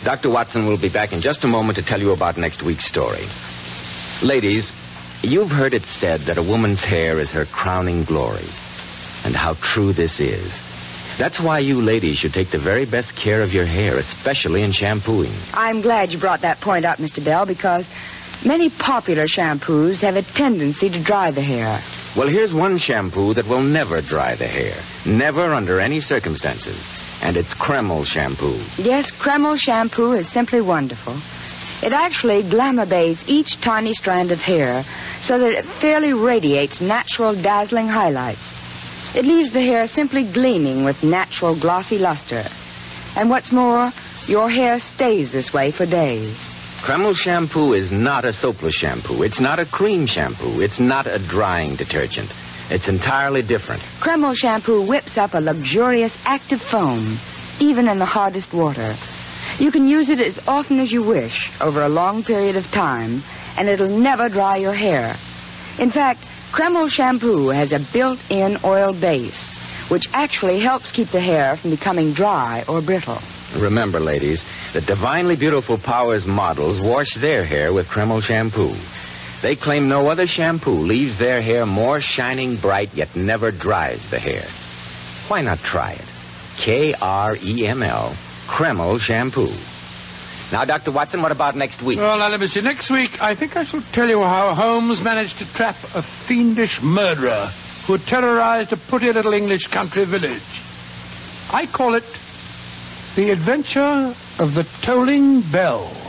Dr. Watson will be back in just a moment to tell you about next week's story. Ladies, you've heard it said that a woman's hair is her crowning glory. And how true this is. That's why you ladies should take the very best care of your hair, especially in shampooing. I'm glad you brought that point up, Mr. Bell, because many popular shampoos have a tendency to dry the hair. Well, here's one shampoo that will never dry the hair. Never under any circumstances. And it's Kreml shampoo. Yes, Kreml shampoo is simply wonderful. It actually glamour bathes each tiny strand of hair so that it fairly radiates natural, dazzling highlights. It leaves the hair simply gleaming with natural, glossy luster. And what's more, your hair stays this way for days. Kreml shampoo is not a soapless shampoo. It's not a cream shampoo. It's not a drying detergent. It's entirely different. Kreml shampoo whips up a luxurious, active foam, even in the hardest water. You can use it as often as you wish over a long period of time, and it'll never dry your hair. In fact, Kreml shampoo has a built-in oil base, which actually helps keep the hair from becoming dry or brittle. Remember, ladies, the divinely beautiful Powers models wash their hair with Kreml shampoo. They claim no other shampoo leaves their hair more shining bright, yet never dries the hair. Why not try it? Kreml, Kreml shampoo. Now, Dr. Watson, what about next week? Well, now, let me see. Next week, I think I shall tell you how Holmes managed to trap a fiendish murderer who terrorized a pretty little English country village. I call it The Adventure of the Tolling Bell.